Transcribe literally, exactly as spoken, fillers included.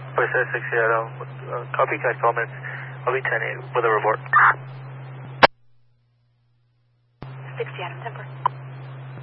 West six Seattle, uh, copycat comments. I'll be ten eight with a report. six Seattle, ten four.